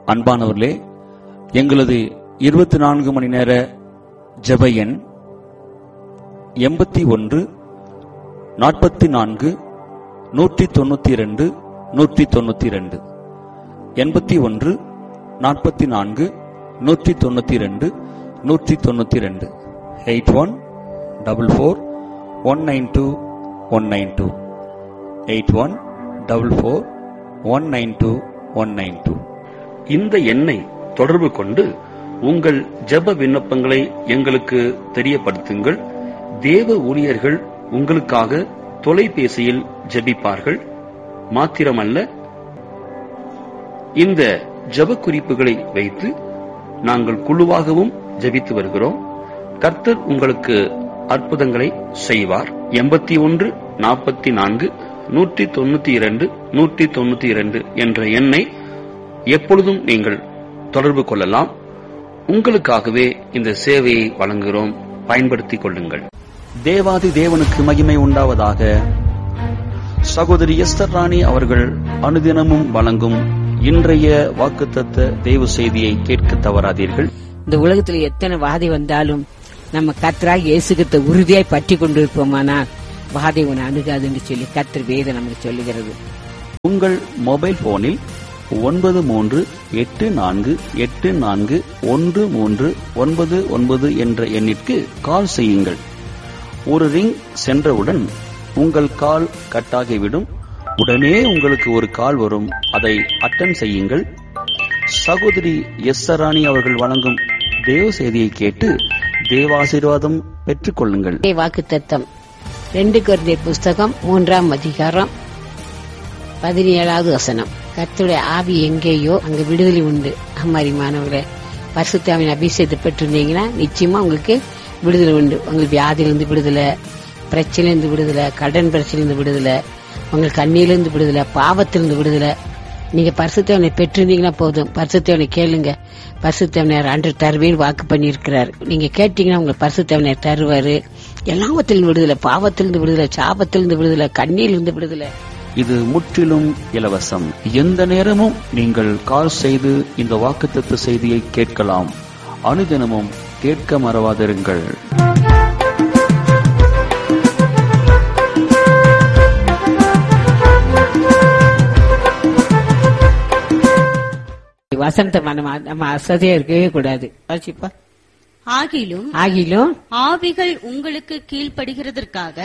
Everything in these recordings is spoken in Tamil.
அன்பானவர்களே, எங்களது 24 மணி நேர ஜெப எண் 81 44 192 192 81 44 192 192 8144 192 192 8144 192 192. இந்த எண்ணை தொடர்பு கொண்டு உங்கள் ஜெப விண்ணப்பங்களை எங்களுக்கு தெரியப்படுத்துங்கள். தேவ ஊழியர்கள் உங்களுக்காக தொலைபேசியில் ஜெபிப்பார்கள். மாத்திரமல்ல, இந்த ஜெப குறிப்புகளை வைத்து நாங்கள் குழுவாகவும் ஜெபித்து வருகிறோம். கர்த்தர் உங்களுக்கு அற்புதங்களை செய்வார். 81 44 192 192 என்ற எண்ணை எப்பொழுதும் நீங்கள் தொடர்பு கொள்ளலாம். உங்களுக்காகவே இந்த சேவையை வழங்குகிறோம். பயன்படுத்திக் கொள்ளுங்கள். தேவாதி தேவனுக்கு மகிமை உண்டாவதாக. சகோதரி எஸ்தர் ராணி அவர்கள் அனுதினமும் வழங்கும் இன்றைய வாக்குத்தத்த தேவ செய்தியை கேட்க தவறாதீர்கள். இந்த உலகத்துல எத்தனை வாதை வந்தாலும் நம்ம கர்த்தராகிய இயேசு கிறிஸ்துவை உறுதியாய் பற்றி கொண்டிருப்போமானால் வாதை உன்னை அணுகாதுன்னு சொல்லி கர்த்தர் வேதம் நமக்கு சொல்லுகிறது. உங்கள் மொபைல் போனில் 9384841399 என்ற எண்ணிற்கு கால் செய்யுங்கள். ஒரு ரிங் சென்றவுடன் உங்கள் கால் கட்டாகிவிடும். உடனே உங்களுக்கு ஒரு கால் வரும். அதை அட்டெண்ட் செய்யுங்கள். சகோதரி எஸ்தர் ராணி அவர்கள் வழங்கும் தேவ செய்தியை கேட்டு தேவாசீர்வாதம் பெற்றுக் கொள்ளுங்கள். வாக்குத்தத்தம் 2 கொரிந்தியர் புஸ்தகம் 3ஆம் அதிகாரம் 17வது வசனம். கர்த்தருடைய ஆவி எங்கேயோ அங்க விடுதலை உண்டு. அம்மாரிமானவர்களே, பரிசுத்த ஆவியின் அபிஷேகத்தை பெற்றிருந்தீங்கன்னா நிச்சயமா உங்களுக்கு விடுதலை உண்டு. உங்களுக்கு வியாதியிலிருந்து விடுதலை, பிரச்சனையிலிருந்து விடுதலை, கடன் பிரச்சனையிலிருந்து விடுதலை, உங்களுக்கு கண்ணியிலிருந்து விடுதலை, பாவத்திலிருந்து விடுதலை. நீங்க பரிசுத்தவனை பெற்றிருந்தீங்கன்னா போதும். பரிசுத்தவனை கேளுங்க. பரிசுத்தவனர் ஆண்டவர் தருவேன்னு வாக்கு பண்ணி இருக்கிறார். நீங்க கேட்டீங்கன்னா உங்களுக்கு பரிசுத்தவனர் தருவாரு. எல்லாவத்திலிருந்து விடுதலை, பாவத்திலிருந்து விடுதலை, சாபத்திலிருந்து விடுதலை, கண்ணியிலிருந்து விடுதலை. இது முற்றிலும் இலவசம். எந்த நேரமும் நீங்கள் கால் செய்து இந்த வாக்குத்தத்த செய்தியை கேட்கலாம். அனுதினமும் கேட்க மறவாதிருங்கள். வசனத்தை நம்ம அசதியா இருக்கவே கூடாது. ஆகிலும் ஆவிகள் உங்களுக்கு கீழ்ப்படுகிறதற்காக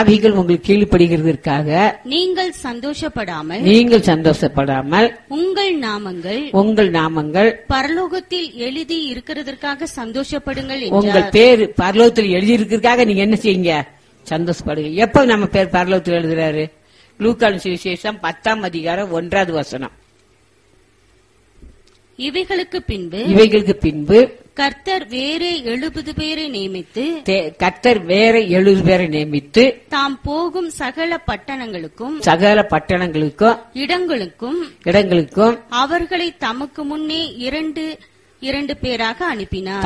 நீங்கள் சந்தோஷப்படாமல் உங்கள் நாமங்கள் பரலோகத்தில் எழுதி இருக்கிறதற்காக சந்தோஷப்படுங்கள். உங்கள் பேர் பரலோகத்தில் எழுதி இருக்கிறதுக்காக நீங்க என்ன செய்யுங்க? சந்தோஷப்படுங்க. எப்ப நம்ம பேர் பரலோகத்தில் எழுதுறாரு? லூக்கான சுவிசேஷம் 10ஆம் அதிகாரம் 1வது வசனம். இவைகளுக்கு பின்பு கர்த்தர் வேற 70 பேரை நியமித்து தாம் போகும் சகல பட்டணங்களுக்கும் இடங்களுக்கும் அவர்களை தமக்கு முன்னே 2 பேராக அனுப்பினார்.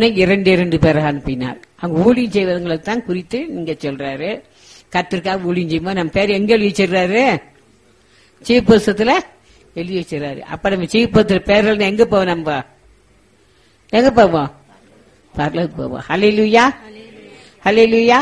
அங்க ஊழியம் செய்வதங்களை தான் குறித்து நீங்க சொல்றாரு. கர்த்தருக்காக ஊழியம் செய்யும்போது நம்ம பேர் எங்க எழுதி வச்சிடறாரு? சீஃப் புஸ்தகத்துல எழுதி வச்சிடறாரு. அப்ப நம்ம சீஃப் புஸ்தக பேர்கள் எங்க போவோம்? நம்ம எங்க போவோம்? பரலோகத்துக்கு போவோம். ஹல்லேலூயா, ஹல்லேலூயா.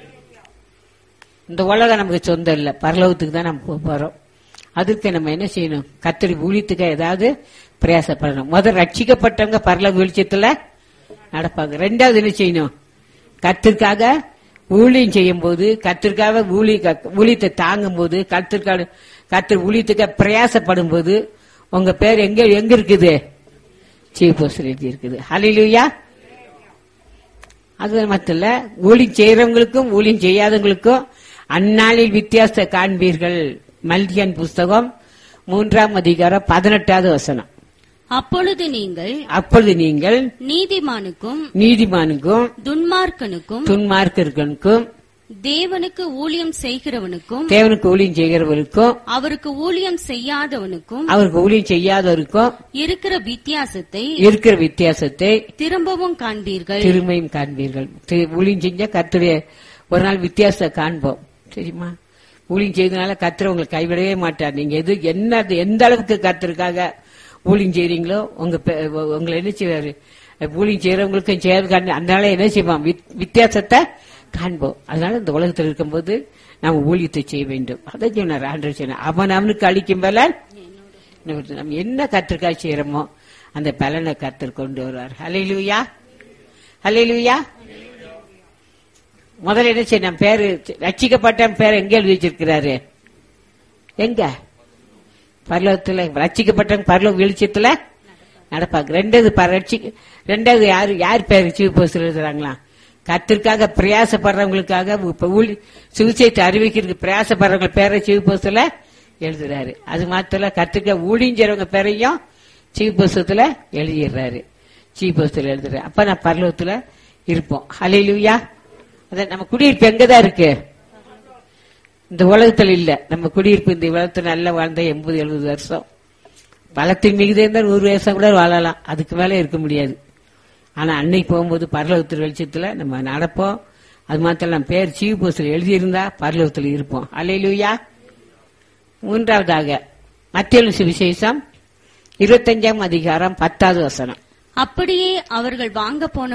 இந்த உலகம் நமக்கு சொந்தம் இல்ல, பரலோகத்துக்கு தான் நம்ம போறோம். அதுக்கு நம்ம என்ன செய்யணும்? கர்த்தர் ஊழியத்துக்கு ஏதாவது பிரயாசப்படணும். முதல் ரட்சிக்கப்பட்டவங்க பரலோக வெளிச்சத்துல நடப்பாங்க. 2வது என்ன செய்யணும்? கர்த்தருக்காக ஊழியம் செய்யும் போது, கர்த்தருக்காக ஊழியத்தை தாங்கும் போது, கர்த்தர் ஊழியத்துக்காக பிரயாசப்படும் போது உங்க பேர் எங்க இருக்குது? சீஃப் போஸ்டர் இருக்குது. ஹல்லேலூயா. அது மட்டும் இல்ல, ஊழியம் செய்யறவங்களுக்கும் ஊழியம் செய்யாதவங்களுக்கும் அந்நாளில் வித்தியாசத்தை காண்பீர்கள். மல்கியன் புஸ்தகம் 3ஆம் அதிகாரம் 18வது வசனம். அப்பொழுது நீங்கள் நீதிமானுக்கும் துன்மார்க்கனுக்கும் தேவனுக்கு ஊழியம் செய்கிறவனுக்கும் அவருக்கு ஊழியம் செய்யாதவனுக்கும் இருக்கிற வித்தியாசத்தை திரும்பவும் காண்பீர்கள். ஊழியம் செஞ்சா கர்த்தருடைய ஒரு நாள் வித்தியாசத்தை காண்போம். தெரியுமா? ஊழியம் செய்தனால கர்த்தர் உங்களை கைவிடவே மாட்டார். நீங்க எந்த அளவுக்கு கர்த்தருக்காக ஊழியம் செய்றீங்களோ உங்களை என்ன செய்வாரு, ஊழியம் செய்யறவங்களுக்கும் செய்யாது அதனால என்ன செய்வோம், வித்தியாசத்தை காண்போம். அதனால இந்த உலகத்தில் இருக்கும்போது நாம் ஊழியத்தை செய்ய வேண்டும். அதை சொன்னார் ஆண்டவர் சொன்னார், அவனுக்கு அளிக்கும் பலன் நம்ம என்ன கத்திற்காய் செய்யறோமோ அந்த பலனை கர்த்தர் கொண்டு வருவார். ஹல்லேலூயா, ஹல்லேலூயா. முதல்ல என்ன செய்ய, நம்ம பேரு ரட்சிக்கப்பட்ட பேர் எங்க எழுதி வச்சிருக்கிறாரு, எங்க பரலோகத்துல ரட்சிக்கப்பட்ட பரலோக வெளிச்சத்துல நடப்பாங்க. ரெண்டாவது யார் பேரு சிவபோஸ் எழுதுறாங்களா, கத்திற்காக பிரயாசப்படுறவங்களுக்காக சுவிசேஷத்தை அறிவிக்கிறதுக்கு பிரயாசப்படுறவங்க பேரை சிவபோஸ்ல எழுதுறாரு. அது மாத்திரம் கத்திற்காக ஊழியறவங்க பேரையும் சிவபோஸ்ல எழுதிடுறாரு, சிவபோஸ்ல எழுதுறாரு. அப்ப நான் பரலோகத்துல இருப்போம். ஹல்லேலூயா. அத நம்ம குடியிருப்பு எங்கதான் இருக்கு, இந்த உலகத்துல இல்ல. நம்ம குடியிருப்பு இந்த உலகத்துல நல்லா வாழ்ந்த 80-70 வருஷம், பலத்தின் மிகுதி இருந்தால் 100 வருஷம் கூட வாழலாம், அதுக்கு மேல இருக்க முடியாது. ஆனா அன்னைக்கு போகும்போது பரலோகத்தில் வெளிச்சத்துல நம்ம நடப்போம். அது மாத்திரம் நம்ம பேர் சிவபோஸ்ல எழுதியிருந்தா பரலோகத்தில் இருப்போம். ஹல்லேலூயா. மூன்றாவதாக மத்தேயு சுவிசேஷம் 25ஆம் அதிகாரம் 10வது வசனம். அப்படியே அவர்கள் வாங்க போன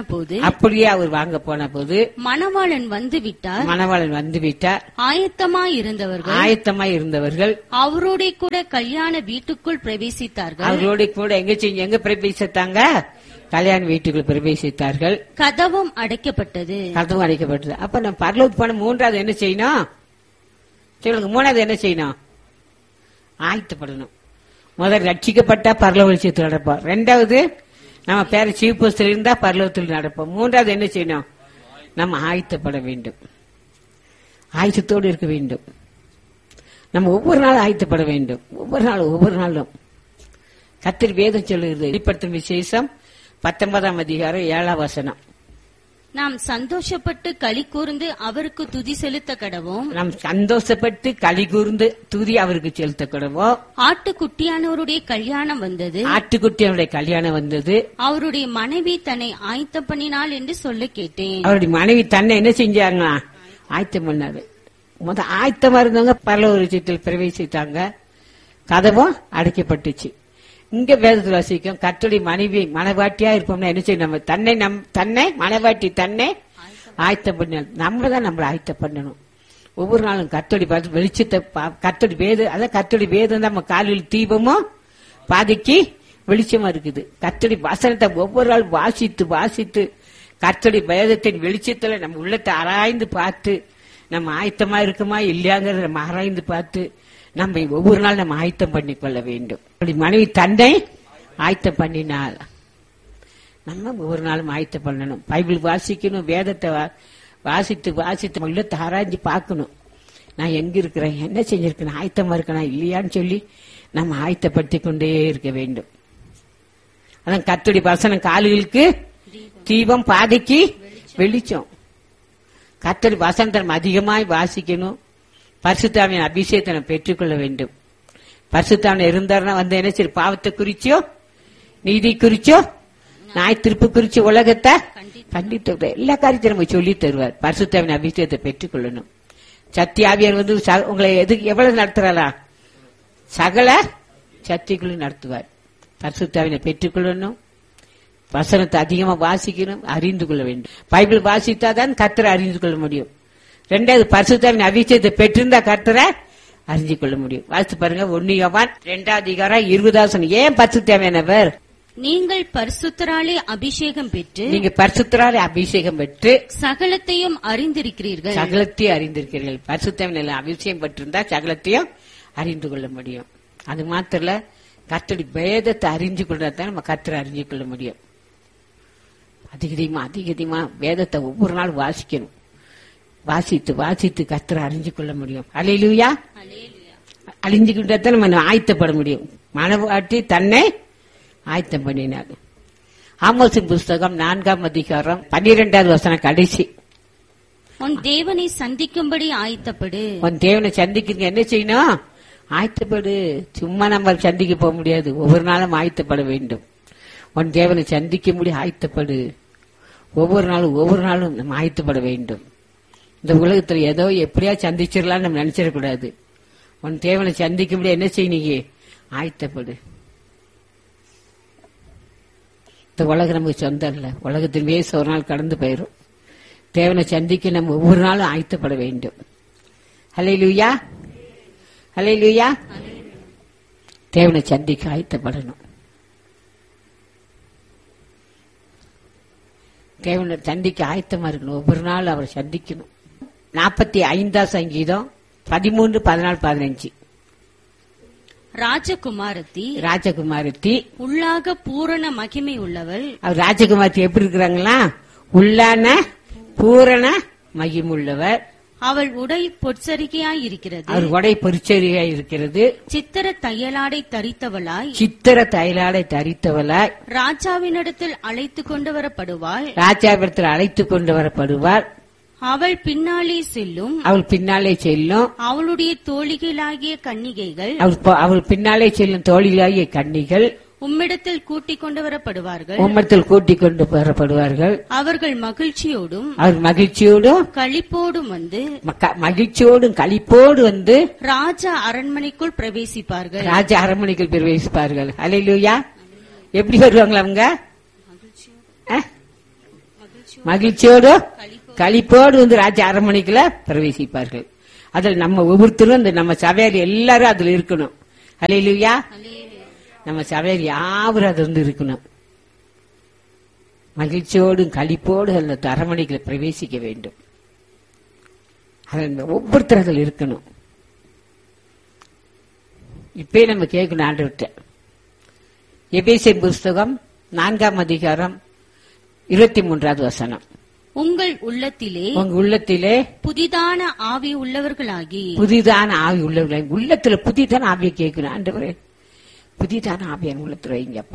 போது மணவாளன் வந்து விட்டார். ஆயத்தமாய் இருந்தவர்கள் அவரோட கூட கல்யாண வீட்டுக்குள் பிரவேசித்தார்கள். அவரோட கூட எங்க பிரவேசித்தாங்க, கல்யாண வீட்டுக்குள் பிரவேசித்தார்கள். கதவும் அடைக்கப்பட்டது. அப்ப நம்ம பரலோகத்துக்கு போன மூன்றாவது என்ன செய்யணும் சொல்லுங்க, மூணாவது என்ன செய்யணும், ஆயத்தப்படணும். முதல் ரட்சிக்கப்பட்டா பரலோக வெளிச்சத்தில் நடப்போம். ரெண்டாவது நம்ம பேர சிவபோஸ்டில் இருந்தா பரலோகத்தில் நடப்போம். மூன்றாவது என்ன செய்யணும், நம்ம ஆயத்தப்பட வேண்டும், ஆயத்தத்தோடு இருக்க வேண்டும். நம்ம ஒவ்வொரு நாளும் ஆயத்தப்பட வேண்டும். ஒவ்வொரு நாளும் கர்த்தர் வேதம் சொல்லுகிறது. வெளிப்படுத்தும் விசேஷம் 19ஆம் அதிகாரம் 7ஆம் வசனம். நாம் சந்தோஷப்பட்டு களி கூர்ந்து அவருக்கு துதி செலுத்த கடவோம். நாம் சந்தோஷப்பட்டு களி கூர்ந்து துதி அவருக்கு செலுத்த கடவோம். ஆட்டுக்குட்டியானவருடைய கல்யாணம் வந்தது. அவருடைய மனைவி தன்னை ஆயத்தம் பண்ணினாள் என்று சொல்ல கேட்டேன். அவருடைய மனைவி தன்னை என்ன செஞ்சாங்களா, ஆயத்தம் பண்ணாரு. முதல் ஆயத்தமா இருந்தவங்க பரலோக ராஜ்யத்தில் பிரவேசித்தாங்க, கதவும் அடைக்கப்பட்டுச்சு. இங்க வேதத்தில் வாசிக்கும் கர்த்தருடைய மனைவி மனவாட்டியா இருப்போம்னா என்ன செய்யணும், நம்ம தன்னை மனவாட்டி தன்னை ஆயத்தம் பண்ண, நம்ம தான் நம்மளை ஆயத்தம் பண்ணணும். ஒவ்வொரு நாளும் கர்த்தருடைய வெளிச்சத்தை கர்த்தருடைய வேதம், அதான் கர்த்தருடைய வேதம் நம்ம காலில் தீபமும் பாதிக்கு வெளிச்சமா இருக்குது. கர்த்தருடைய வசனத்தை ஒவ்வொரு நாள் வாசித்து கர்த்தருடைய வேதத்தின் வெளிச்சத்துல நம்ம உள்ளத்தை ஆராய்ந்து பார்த்து நம்ம ஆயத்தமா இருக்குமா இல்லையாங்கிறத நம்ம ஆராய்ந்து பார்த்து நம்ம ஒவ்வொரு நாள் நம்ம ஆயத்தம் பண்ணிக்கொள்ள வேண்டும். மனைவி தன்னை ஆயத்தம் பண்ணினால் நம்ம ஒவ்வொரு நாளும் ஆயத்தம் பண்ணணும். பைபிள் வாசிக்கணும், வேதத்தை வாசித்து உள்ளத்தை ஆராய்ச்சி பார்க்கணும். நான் எங்க இருக்கிறேன், என்ன செஞ்சிருக்கேன், ஆயத்தமா இருக்கேனா இல்லையான்னு சொல்லி நம்ம ஆயத்தப்படுத்திக் கொண்டே இருக்க வேண்டும். அதான் கர்த்தருடைய வசனம் கால்களுக்கு தீபம் பாதைக்கு வெளிச்சம். கர்த்தருடைய வசனத்தை நம்ம அதிகமாய் வாசிக்கணும். பரிசுத்தாவின் அபிஷேகத்தை நம்ம பெற்றுக்கொள்ள வேண்டும். பரிசுத்தாவின் இருந்தாருன்னா வந்து என்ன சரி, பாவத்தை குறிச்சோ நீதி குறிச்சோ நாய் திருப்பு குறிச்ச உலகத்தை கண்டித்து எல்லா காரியத்தையும் நம்ம சொல்லி தருவார். பரிசுத்தாவின் அபிஷேகத்தை பெற்றுக்கொள்ளணும். சத்தியாவியர் வந்து உங்களை எவ்வளவு நடத்துறாரா, சகல சத்தியங்களும் நடத்துவார். பரிசுத்தாவினை பெற்றுக்கொள்ளணும். வசனத்தை அதிகமா வாசிக்கணும், அறிந்து கொள்ள வேண்டும். பைபிள் வாசித்தாதான் கர்த்தரை அறிந்து கொள்ள முடியும். ரெண்டாவது பரிசுத்தாவின் அபிஷேகத்தை பெற்றிருந்தா கர்த்தரை அறிஞ்சு கொள்ள முடியும். வாசித்து பாருங்க 1 யோவான் 2ஆம் அதிகாரம் 20 ஏன் பரிசுத்தாவியானவர், நீங்கள் பரிசுத்தராலே அபிஷேகம் பெற்று சகலத்தையும் அறிந்திருக்கிறீர்கள். பரிசுத்தாவின் அபிஷேகம் பெற்றிருந்தா சகலத்தையும் அறிந்து கொள்ள முடியும். அது மாத்திரல கர்த்தருடைய வேதத்தை அறிஞ்சு கொள்றதான் நம்ம கர்த்தரை அறிஞ்சு கொள்ள முடியும். அதிகமா வேதத்தை ஒவ்வொரு நாள் வாசிக்கணும். வாசித்து கர்த்தரை அறிஞ்சு கொள்ள முடியும். அல்லேலூயா. அழிஞ்சு கொண்டா நம்ம ஆயத்தப்பட முடியும். மனவாட்டி தன்னை ஆயத்தம் பண்ணினார். ஆமோசின் புஸ்தகம் 4ஆம் அதிகாரம் 12வது வசனம் கடைசி. உன் தேவனை சந்திக்கும்படி ஆயத்தப்படு. உன் தேவனை சந்திக்க என்ன செய்யணும், ஆயத்தப்படு. சும்மா நம்ம சந்திக்க போக முடியாது, ஒவ்வொரு நாளும் ஆயத்தப்பட வேண்டும். உன் தேவனை சந்திக்கும்படி ஆயத்தப்படு. ஒவ்வொரு நாளும் நம்ம ஆயத்தப்பட வேண்டும். இந்த உலகத்துல ஏதோ எப்படியா சந்திச்சிடலாம் நம்ம நினைச்சிடக்கூடாது. உன் தேவனை சந்திக்கும்படி என்ன செய்ய, ஆயத்தப்படு. இந்த உலகம் நமக்கு சொந்தம் இல்ல. உலகத்தின் வேச ஒரு நாள் கடந்து போயிடும். தேவனை சந்திக்க நம்ம ஒவ்வொரு நாளும் ஆயத்தப்பட வேண்டும். ஹல்லேலூயா, ஹல்லேலூயா. தேவனை சந்திக்க ஆயத்தப்படணும். தேவனை சந்திக்க ஆயத்தமா இருக்கணும். ஒவ்வொரு நாள் அவரை சந்திக்கணும். 45 சங்கீதம் 13, 14, 15. ராஜகுமாரத்தி உள்ளாக பூரண மகிமை உள்ளவள். அவர் ராஜகுமாரத்தி எப்படி இருக்கிறாங்களா? உள்ளான பூரண மகிமுள்ளவர். அவள் உடை பொற்சரிகையாய் இருக்கிறது. அவர் உடை பொற்சரிகையாய் இருக்கிறது. சித்திர தையலாடை தரித்தவளாய் ராஜாவினிடத்தில் அழைத்துக் கொண்டு வரப்படுவாள். அவள் பின்னாலே செல்லும். அவளுடைய தோழிகளாகிய கன்னிகைகள் உம்மிடத்தில் கூட்டிக் கொண்டு வரப்படுவார்கள். அவர்கள் மகிழ்ச்சியோடும் களிப்போடும் வந்து ராஜா அரண்மனைக்குள் பிரவேசிப்பார்கள். ஹல்லேலூயா. எப்படி வருவாங்களா அவங்க? மகிழ்ச்சியோடு களிப்போடு வந்து ராஜா அரண்மனைக்குள்ள பிரவேசிப்பார்கள். அதில் நம்ம ஒவ்வொருத்தரும் நம்ம சபையார் எல்லாரும் அதுல இருக்கணும். ஹல்லேலூயா. நம்ம சபையார் யாவரும் அது வந்து இருக்கணும். மகிழ்ச்சியோடும் களிப்போடு அந்த அரண்மனைக்குள்ள பிரவேசிக்க வேண்டும். ஒவ்வொருத்தரும் அதில் இருக்கணும். இப்பே நம்ம கேட்கணும் ஆண்டவர்கிட்ட. எபேசியர் புஸ்தகம் 4ஆம் அதிகாரம் 23வது வசனம். உங்கள் உள்ளத்திலே புதிதான ஆவி உள்ளவர்களாகி. உள்ளத்துல புதிதான ஆவியை கேட்கணும். ஆண்டவரே, புதிதான ஆவியை உள்ளத்துல வைங்க.